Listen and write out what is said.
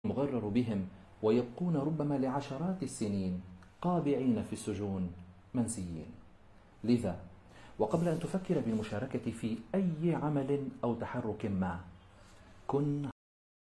المغرر بهم ويبقون ربما لعشرات السنين قابعين في السجون منسيين. لذا وقبل أن تفكر بالمشاركة في أي عمل أو تحرك ما، كن